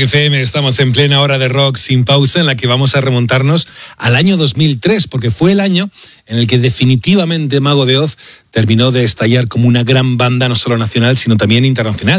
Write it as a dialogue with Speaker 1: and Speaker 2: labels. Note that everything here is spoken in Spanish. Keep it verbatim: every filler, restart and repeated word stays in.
Speaker 1: Rock F M, estamos en plena hora de rock sin pausa en la que vamos a remontarnos al año dos mil tres, porque fue el año en el que definitivamente Mago de Oz terminó de estallar como una gran banda no solo nacional, sino también internacional.